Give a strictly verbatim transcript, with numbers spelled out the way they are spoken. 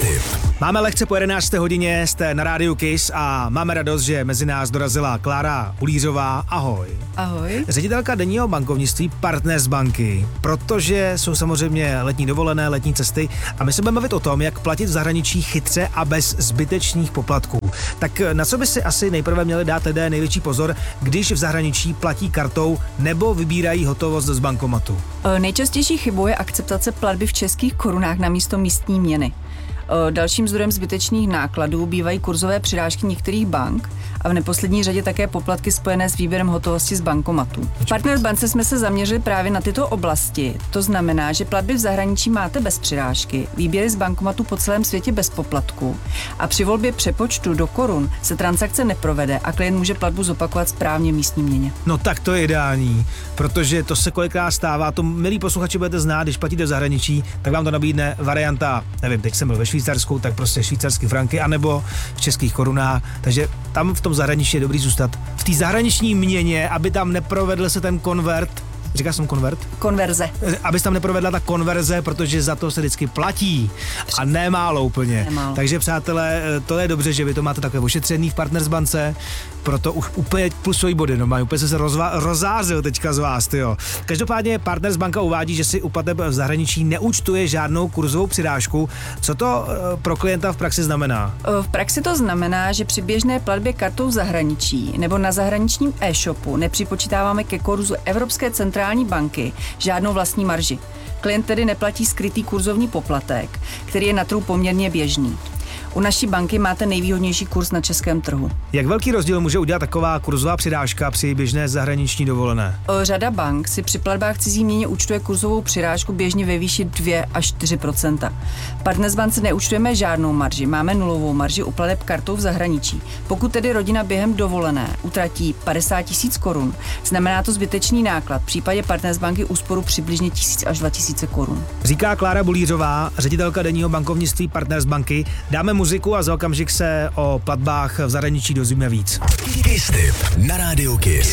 Kiss-tip. Máme lehce po jedenácté hodině, jste na rádiu Kiss a máme radost, že mezi nás dorazila Klára Bulířová. Ahoj. Ahoj. Ředitelka denního bankovnictví Partners banky, protože jsou samozřejmě letní dovolené, letní cesty a my se budeme bavit o tom, jak platit v zahraničí chytře a bez zbytečných poplatků. Tak na co by si asi nejprve měli dát lidé největší pozor, když v zahraničí platí kartou nebo vybírají hotovost z bankomatu? Nejčastější chybou je akceptace platby v českých korunách na místo místní měny. Dalším zdrojem zbytečných nákladů bývají kurzové přirážky některých bank a v neposlední řadě také poplatky spojené s výběrem hotovosti z bankomatu. V Partners bance jsme se zaměřili právě na tyto oblasti. To znamená, že platby v zahraničí máte bez přirážky, výběry z bankomatu po celém světě bez poplatku a při volbě přepočtu do korun se transakce neprovede a klient může platbu zopakovat správně v místní měně. No tak to je ideální, protože to se kolikrát stává, to milí posluchači budete znát, když platíte v zahraničí, tak vám to nabídne varianta, nevím, teď jsem byl ve Švýcarsku, tak prostě švýcarské franky, anebo v českých korunách, takže tam v tom zahraničí je dobrý zůstat v té zahraniční měně, aby tam neprovedl se ten konvert. Říká jsem konvert? Konverze. Aby tam neprovedla ta konverze, protože za to se vždycky platí a nemálo úplně. Nemálo. Takže přátelé, to je dobře, že vy to máte takové ošetřený v Partners bance, proto už úplně plusový body, no, úplně se rozva- rozářil teďka z vás, tyjo. Každopádně Partners banka uvádí, že si u plateb v zahraničí neúčtuje žádnou kurzovou přirážku. Co to pro klienta v praxi znamená? V praxi to znamená, že při běžné platbě kartou v zahraničí nebo na zahraničním e-shopu nepřipočítáváme ke kurzu Evropské centrální banky žádnou vlastní marži. Klient tedy neplatí skrytý kurzovní poplatek, který je na trhu poměrně běžný. U naší banky máte nejvýhodnější kurz na českém trhu. Jak velký rozdíl může udělat taková kurzová přirážka při běžné zahraniční dovolené? Řada bank si při platbách cizí měně účtuje kurzovou přirážku běžně ve výši dva až čtyři procenta. Partners bance neúčtujeme žádnou marži, máme nulovou marži u plateb kartou v zahraničí. Pokud tedy rodina během dovolené utratí padesát tisíc korun, znamená to zbytečný náklad, v případě Partners banky úsporu přibližně tisíc až dva tisíce korun. Říká Klára Bulířová, ředitelka denního bankovnictví Partners banky. Dáme muziku a za okamžik se o platbách v zahraničí dozvíme víc. Kiss-tip na rádiu Kiss.